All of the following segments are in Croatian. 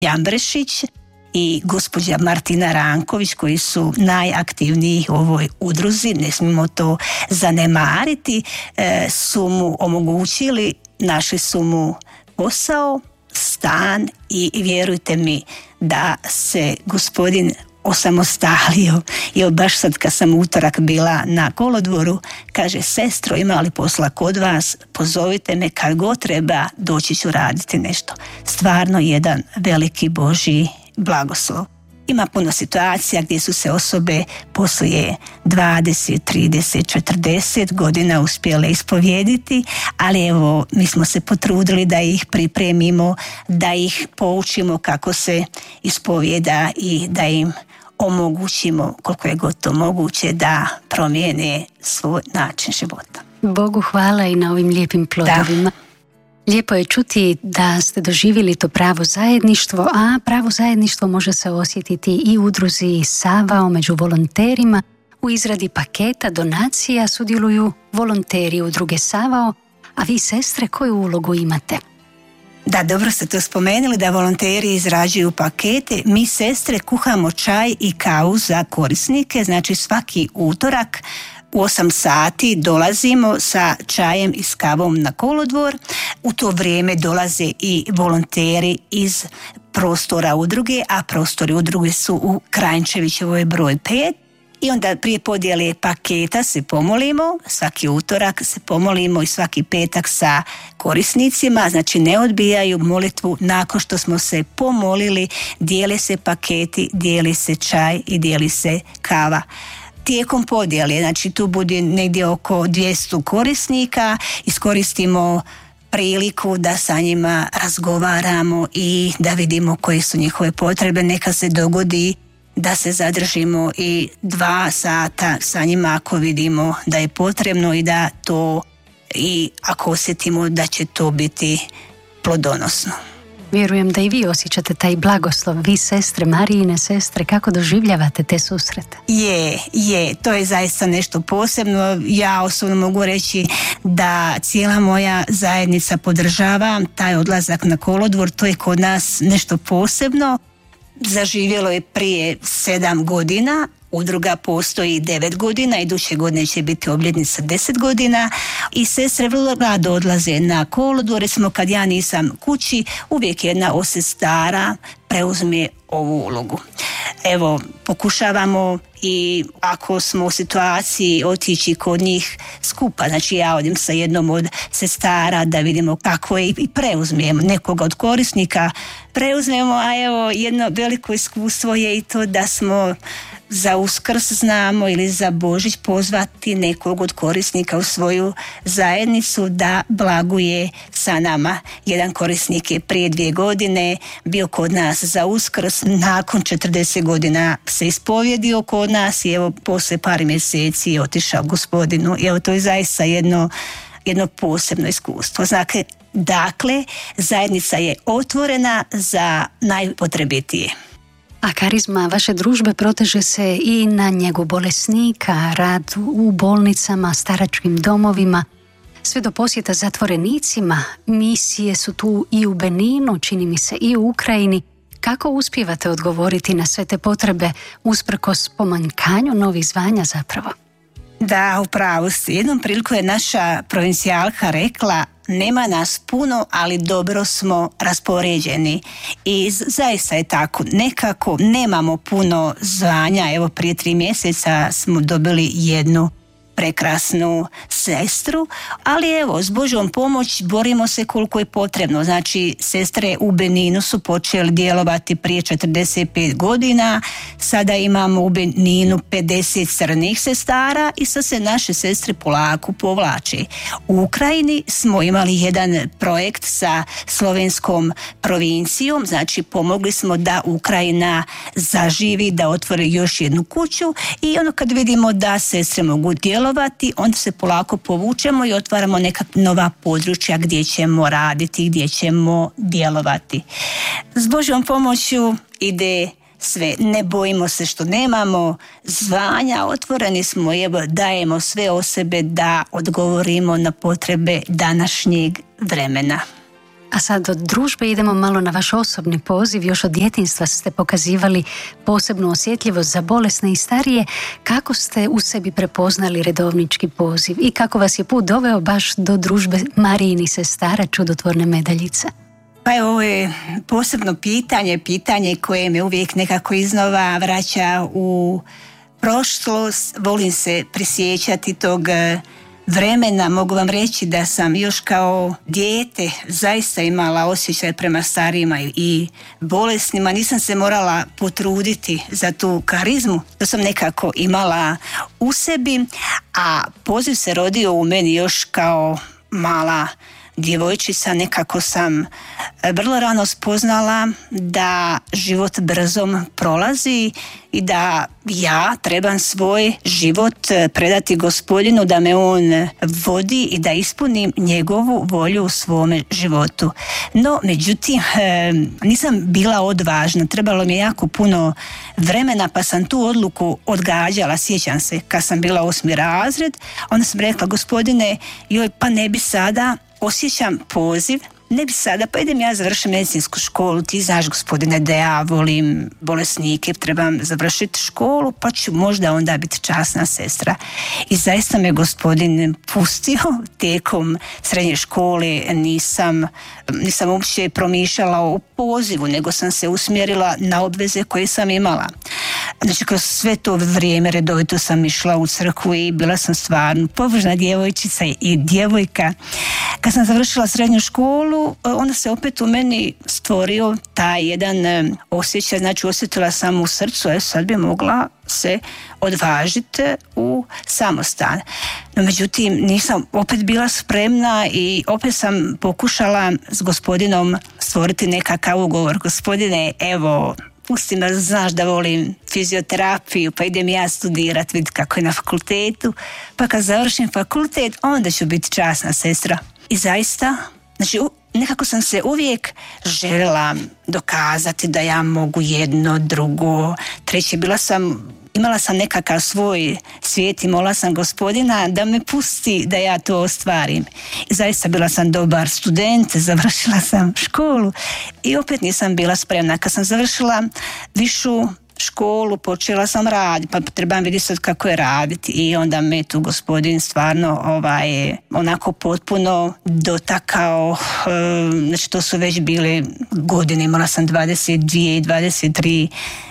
Jambrešić i gospođa Martina Ranković, koji su najaktivniji u ovoj udruzi, ne smijemo to zanemariti, su mu omogućili, našli su mu posao, stan i vjerujte mi da se gospodin osamostalio. I baš sad kad sam utorak bila na kolodvoru, kaže: sestro, ima li posla kod vas, pozovite me kad god treba, doći ću raditi nešto. Stvarno jedan veliki Božji blagoslov. Ima puno situacija gdje su se osobe poslije 20, 30, 40 godina uspjele ispovijediti, ali evo, mi smo se potrudili da ih pripremimo, da ih poučimo kako se ispovijeda i da im omogućimo koliko je god to moguće da promijene svoj način života. Bogu hvala i na ovim lijepim plodovima. Da. Lijepo je čuti da ste doživjeli to pravo zajedništvo, a pravo zajedništvo može se osjetiti i u udruzi Savao među volonterima. U izradi paketa donacija sudjeluju volonteri udruge Savao, a vi, sestre, koju ulogu imate? Da, dobro ste to spomenuli da volonteri izrađuju pakete. Mi, sestre, kuhamo čaj i kavu za korisnike, znači svaki utorak u 8 sati dolazimo sa čajem i s kavom na kolodvor. U to vrijeme dolaze i volonteri iz prostora udruge, a prostori udruge su u Kranjčevićevoj broj 5. I onda prije podjele paketa se pomolimo, svaki utorak se pomolimo i svaki petak sa korisnicima, znači ne odbijaju molitvu. Nakon što smo se pomolili, dijele se paketi, dijeli se čaj i dijeli se kava. Tijekom podjele, znači tu bude negdje oko 200 korisnika, iskoristimo priliku da sa njima razgovaramo i da vidimo koje su njihove potrebe. Neka se dogodi da se zadržimo i 2 sata sa njima ako vidimo da je potrebno i da to, i ako osjetimo da će to biti plodonosno. Vjerujem da i vi osjećate taj blagoslov, vi, sestre, Marijine sestre, kako doživljavate te susrete? Je, to je zaista nešto posebno. Ja osobno mogu reći da cijela moja zajednica podržava taj odlazak na kolodvor, to je kod nas nešto posebno. Zaživjelo je prije 7 godina, udruga postoji 9 godina, iduće godine će biti obljetnica 10 godina i sestre vrlo rado odlaze na kolodvor. Recimo kad ja nisam kući, uvijek jedna od sestara preuzme ovu ulogu. Evo, pokušavamo i ako smo u situaciji otići kod njih skupa, znači ja odim sa jednom od sestara da vidimo kako je i preuzmemo nekoga od korisnika, preuzmemo, a evo jedno veliko iskustvo je i to da smo za Uskrs znamo ili za Božić pozvati nekog od korisnika u svoju zajednicu da blaguje sa nama. Jedan korisnik je prije 2 godine bio kod nas za Uskrs, nakon 40 godina se ispovjedio kod nas i evo poslije par mjeseci je otišao gospodinu i evo to je zaista jedno posebno iskustvo. Dakle, zajednica je otvorena za najpotrebitije. A karizma vaše družbe proteže se i na njegu bolesnika, rad u bolnicama, staračkim domovima, sve do posjeta zatvorenicima. Misije su tu i u Beninu, čini mi se i u Ukrajini. Kako uspijevate odgovoriti na sve te potrebe usprkos pomanjkanju novih zvanja zapravo? Da, upravo ste. Jednom priliku je naša provincijalka rekla: nema nas puno, ali dobro smo raspoređeni. I zaista je tako. Nekako nemamo puno zvanja. Evo prije 3 mjeseca smo dobili jednu prekrasnu sestru, ali evo, s Božjom pomoć borimo se koliko je potrebno. Znači, sestre u Beninu su počeli djelovati prije 45 godina, sada imamo u Beninu 50 crnih sestara i sad se naše sestre polako povlače. U Ukrajini smo imali jedan projekt sa slovenskom provincijom, znači pomogli smo da Ukrajina zaživi, da otvori još jednu kuću i ono kad vidimo da sestre mogu djelovati, onda se polako povučemo i otvaramo neka nova područja gdje ćemo raditi, gdje ćemo djelovati. S Božjom pomoću ide sve. Ne bojimo se što nemamo zvanja, otvoreni smo i evo dajemo sve o sebe da odgovorimo na potrebe današnjeg vremena. A sad od družbe idemo malo na vaš osobni poziv. Još od djetinjstva ste pokazivali posebnu osjetljivost za bolesne i starije. Kako ste u sebi prepoznali redovnički poziv i kako vas je put doveo baš do družbe Marijini sestara Čudotvorne medaljice? Pa ovo je posebno pitanje koje me uvijek nekako iznova vraća u prošlost. Volim se prisjećati tog vremena. Mogu vam reći da sam još kao dijete zaista imala osjećaj prema starijima i bolesnima. Nisam se morala potruditi za tu karizmu. To sam nekako imala u sebi, a poziv se rodio u meni još kao mala djevojčica. Nekako sam vrlo rano spoznala da život brzom prolazi i da ja trebam svoj život predati Gospodinu, da me on vodi i da ispunim njegovu volju u svome životu. No, međutim, nisam bila odvažna, trebalo mi je jako puno vremena, pa sam tu odluku odgađala. Sjećam se, kad sam bila 8. razred, onda sam rekla: Gospodine, joj, pa ne bi sada, osjećam poziv, ne bi sada, pa idem ja završim medicinsku školu, ti znaš, Gospodine, da ja volim bolesnike, trebam završiti školu, pa ću možda onda biti časna sestra. I zaista me Gospodin pustio. Tijekom srednje škole nisam uopće promišljala o pozivu, nego sam se usmjerila na obveze koje sam imala. Znači, kroz sve to vrijeme redovito sam išla u crkvu i bila sam stvarno pobožna djevojčica i djevojka. Kad sam završila srednju školu, onda se opet u meni stvorio taj jedan osjećaj, znači osjetila sam u srcu, sad bi mogla se odvažiti u samostan. No, međutim, nisam opet bila spremna i opet sam pokušala s Gospodinom stvoriti nekakav ugovor. Gospodine, evo, pusti me, znaš da volim fizioterapiju, pa idem ja studirati, vidjeti kako je na fakultetu, pa kad završim fakultet, onda ću biti časna sestra. I zaista, znači, nekako sam se uvijek željela dokazati da ja mogu jedno, drugo, treće. Imala sam nekakav svoj svijet i molila sam Gospodina da me pusti da ja to ostvarim. I zaista bila sam dobar student, završila sam školu i opet nisam bila spremna. Kad sam završila višu školu, počela sam raditi, pa trebam vidjeti sad kako je raditi, i onda me tu Gospodin stvarno onako potpuno dotakao. Znači, to su već bile godine, imala sam 22 i 23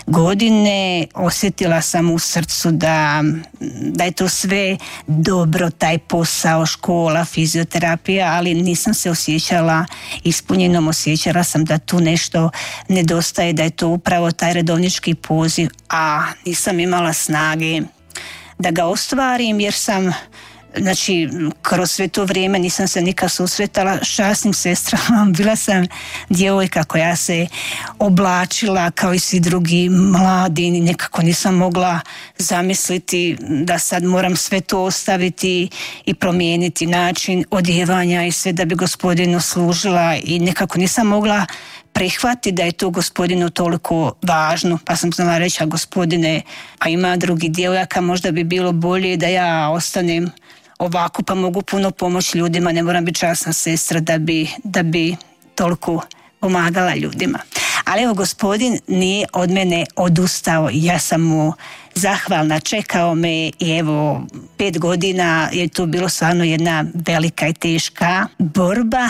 godine, osjetila sam u srcu da je to sve dobro, taj posao, škola, fizioterapija, ali nisam se osjećala ispunjenom, osjećala sam da tu nešto nedostaje, da je to upravo taj redovnički poziv, a nisam imala snage da ga ostvarim, jer sam, znači, kroz sve to vrijeme nisam se nikad susretala s časnim sestrama. Bila sam djevojka koja se oblačila kao i svi drugi mladi i nekako nisam mogla zamisliti da sad moram sve to ostaviti i promijeniti način odjevanja i sve da bi Gospodinu služila, i nekako nisam mogla prihvati da je to Gospodinu toliko važno, pa sam znala reći: a Gospodine, a ima drugi djevojaka, možda bi bilo bolje da ja ostanem ovako, pa mogu puno pomoći ljudima, ne moram biti časna sestra da bi toliko pomagala ljudima. Ali evo, Gospodin nije od mene odustao, ja sam mu zahvalna, čekao me, i evo 5 godina je to bilo stvarno jedna velika i teška borba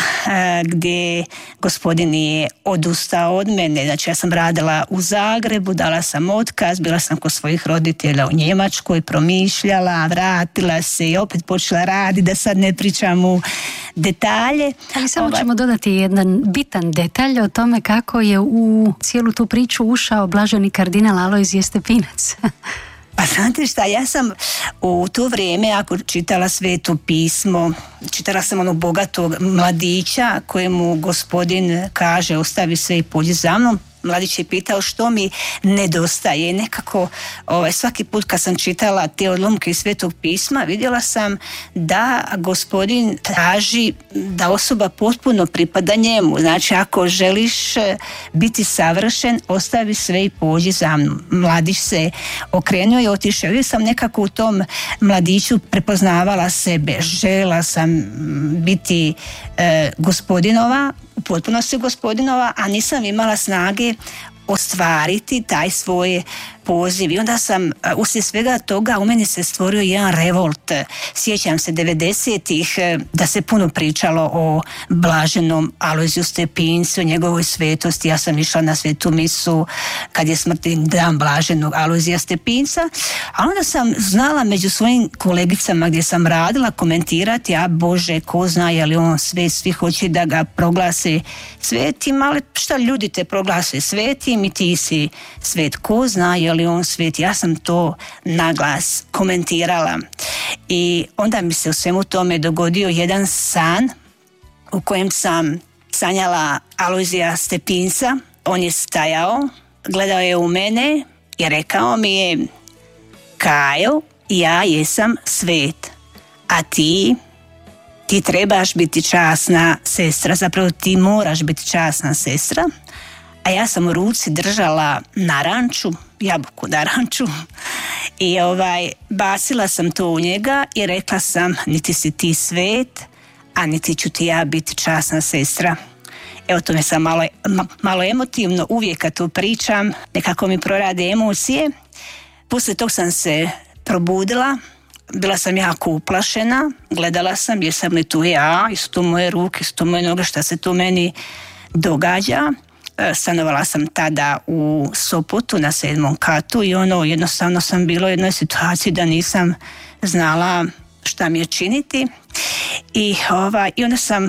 gdje Gospodin nije odustao od mene. Znači, ja sam radila u Zagrebu, dala sam otkaz, bila sam kod svojih roditelja u Njemačkoj, promišljala, vratila se i opet počela raditi, da sad ne pričam u detalje. Ali samo ćemo dodati jedan bitan detalj o tome kako je u cijelu tu priču ušao blaženi kardinal Alojzije Stepinac. Pa znate šta, ja sam u to vrijeme, ako čitala Sveto pismo, čitala sam onog bogatog mladića kojemu Gospodin kaže: ostavi sve i pođi za mnom. Mladić je pitao što mi nedostaje. Nekako svaki put kad sam čitala te odlomke iz Svetog pisma, vidjela sam da Gospodin traži da osoba potpuno pripada njemu. Znači, ako želiš biti savršen, ostavi sve i pođi za mnom. Mladić se okrenuo i otišao. Ja sam nekako u tom mladiću prepoznavala sebe. Željela sam biti Gospodinova, u potpunosti Gospodinova, a nisam imala snage ostvariti taj svoj poziv. I onda sam, uslijed svega toga, u meni se stvorio jedan revolt. Sjećam se 90-ih da se puno pričalo o blaženom Alojziju Stepincu, o njegovoj svetosti. Ja sam išla na svetu misu kad je smrtni dan blaženog Alojzija Stepinca, a onda sam znala među svojim kolegicama gdje sam radila komentirati, a Bože, ko zna je li on svet, svi hoće da ga proglase svetim, ali šta ljudi te proglase svetim i ti si svet, ko zna je li on svet. Ja sam to naglas komentirala i onda mi se u svemu tome dogodio jedan san u kojem sam sanjala Alojzija Stepinca. On je stajao, gledao je u mene i rekao mi je: Kajo, ja jesam svet, a ti trebaš biti časna sestra, zapravo ti moraš biti časna sestra. A ja sam u ruci držala naranču, jabuku naranču i bacila sam to u njega i rekla sam: niti si ti svet, a niti ću ti ja biti časna sestra. Evo, to me sam malo emotivno, uvijek kad to pričam, nekako mi prorade emocije. Poslije tog sam se probudila, bila sam jako uplašena, gledala sam jesam li tu ja, jesu tu moje ruke, jesu tu moje noge, šta se tu meni događa. Stanovala sam tada u Sopotu na 7. katu i jednostavno sam bila u jednoj situaciji da nisam znala šta mi je činiti i onda sam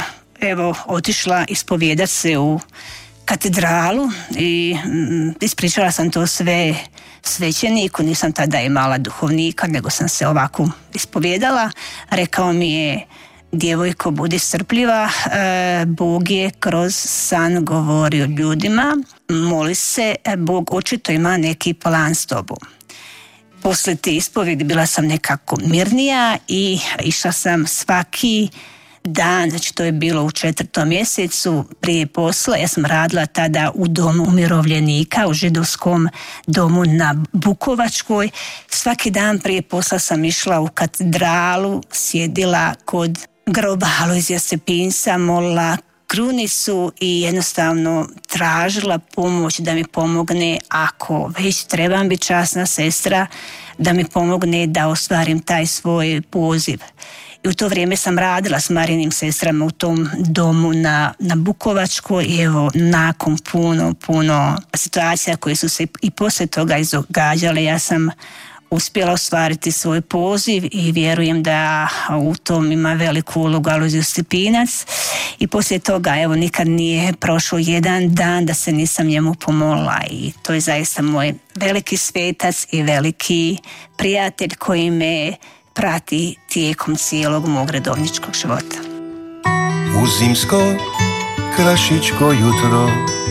otišla ispovijedat se u katedralu i ispričala sam to sve svećeniku, nisam tada imala duhovnika, nego sam se ovako ispovijedala. Rekao mi je: djevojko, budi strpljiva, Bog je kroz san govorio ljudima, moli se, Bog očito ima neki plan s tobom. Poslije te ispovjedi bila sam nekako mirnija i išla sam svaki dan, znači to je bilo u 4. mjesecu prije posla. Ja sam radila tada u domu umirovljenika, u židovskom domu na Bukovačkoj. Svaki dan prije posla sam išla u katedralu, sjedila kod groba Alojzija Stepinca, molila krunicu i jednostavno tražila pomoć da mi pomogne, ako već trebam biti časna sestra, da mi pomogne da ostvarim taj svoj poziv. I u to vrijeme sam radila s Marijinim sestrama u tom domu na Bukovačkoj i nakon puno situacija koje su se i poslije toga izdogađale, ja sam uspjela ostvariti svoj poziv i vjerujem da u tom ima veliku ulogu Alojzije Stepinac. I poslije toga nikad nije prošao jedan dan da se nisam njemu pomolila i to je zaista moj veliki svetac i veliki prijatelj koji me prati tijekom cijelog mog redovničkog života. U zimsko krašičko jutro